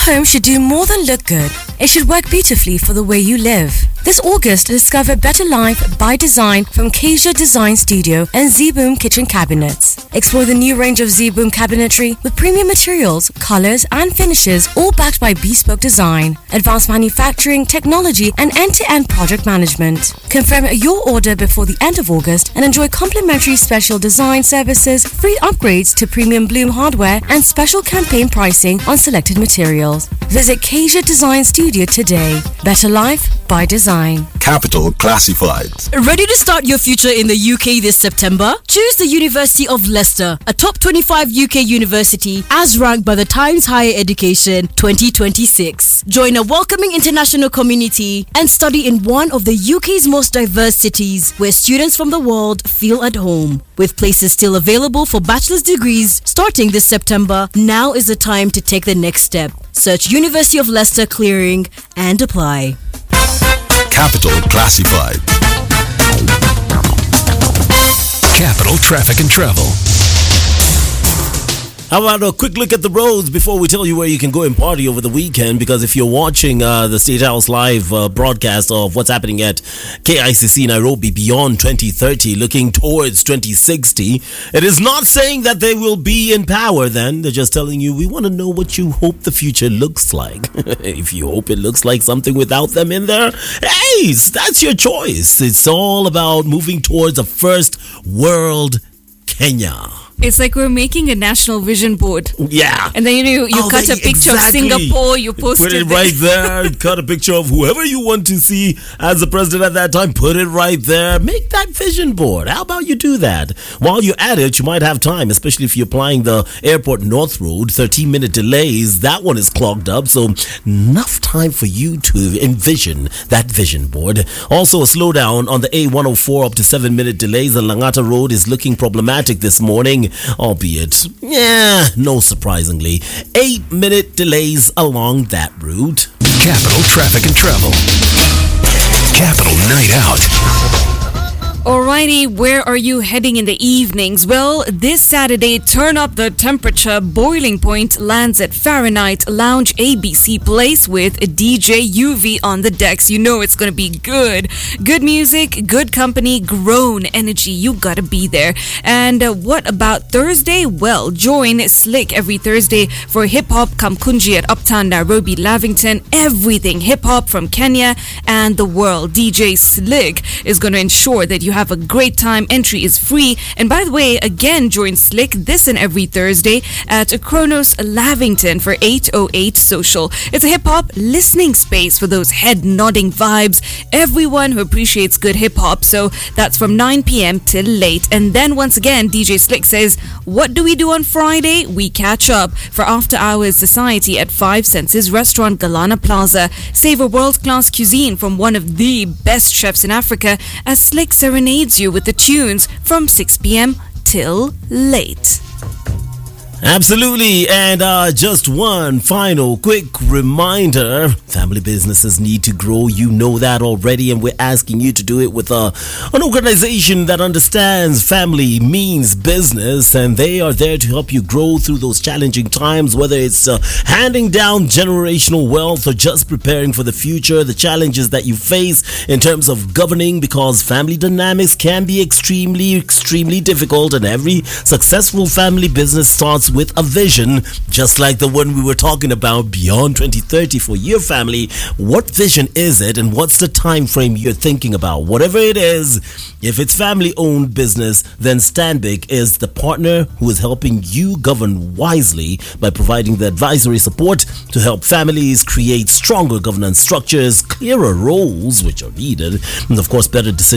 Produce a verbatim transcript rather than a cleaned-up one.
home should do more than look good. It should work beautifully for the way you live. This August, discover Better Life by Design from Kasia Design Studio and Z-Boom Kitchen Cabinets. Explore the new range of Z-Boom cabinetry with premium materials, colors and finishes, all backed by bespoke design, advanced manufacturing, technology and end-to-end project management. Confirm your order before the end of August and enjoy complimentary special design services, free upgrades to premium Bloom hardware and special campaign pricing on selected materials. Visit Kasia Design Studio today. Better Life by Design. Capital Classifieds. Ready to start your future in the U K this September? Choose the University of Leicester, a top twenty-five U K university as ranked by the Times Higher Education twenty twenty-six. Join a welcoming international community and study in one of the U K's most diverse cities where students from the world feel at home. With places still available for bachelor's degrees starting this September, now is the time to take the next step. Search University of Leicester Clearing and apply. Capital Classified. Capital Traffic and Travel. How about a quick look at the roads before we tell you where you can go and party over the weekend? Because if you're watching uh, the State House live uh, broadcast of what's happening at K I C C Nairobi beyond twenty thirty, looking towards twenty sixty, it is not saying that they will be in power then. They're just telling you, we want to know what you hope the future looks like. If you hope it looks like something without them in there, hey, that's your choice. It's all about moving towards a first world Kenya. It's like we're making a national vision board. Yeah. And then you know, you, you oh, cut a picture exactly. of Singapore, you post put it, it right there, cut a picture of whoever you want to see as the president at that time, put it right there, make that vision board. How about you do that? While you're at it, you might have time, especially if you're applying the Airport North Road, thirteen minute delays, that one is clogged up, so enough time for you to envision that vision board. Also a slowdown on the A one oh four, up to seven minute delays. The Langata Road is looking problematic this morning, albeit, yeah, no surprisingly, eight minute delays along that route. Capital Traffic and Travel. Capital Night Out. Alrighty, where are you heading in the evenings? Well, this Saturday, turn up the temperature. Boiling Point lands at Fahrenheit Lounge A B C Place with D J U V on the decks. You know it's going to be good. Good music, good company, grown energy. You got to be there. And uh, what about Thursday? Well, join Slick every Thursday for Hip Hop Kamkunji at Uptown Nairobi, Lavington. Everything hip hop from Kenya and the world. D J Slick is going to ensure that you have a great time. Entry is free. And by the way, again, join Slick this and every Thursday at Kronos Lavington for eight oh eight Social. It's a hip-hop listening space for those head-nodding vibes. Everyone who appreciates good hip-hop. So that's from nine p.m. till late. And then once again, D J Slick says, what do we do on Friday? We catch up for After Hours Society at Five Senses Restaurant, Galana Plaza. Savor world-class cuisine from one of the best chefs in Africa as Slick serenades you with the tunes from six p.m. till late. Absolutely. And uh, just one final quick reminder. Family businesses need to grow. You know that already. And we're asking you to do it with uh, an organization that understands family means business. And they are there to help you grow through those challenging times, whether it's uh, handing down generational wealth or just preparing for the future, the challenges that you face in terms of governing, because family dynamics can be extremely, extremely difficult. And every successful family business starts with a vision, just like the one we were talking about beyond twenty thirty for your family. What vision is it, and what's the time frame you're thinking about? Whatever it is, if it's family owned business, then Stanbic is the partner who is helping you govern wisely by providing the advisory support to help families create stronger governance structures, clearer roles which are needed, and of course better decisions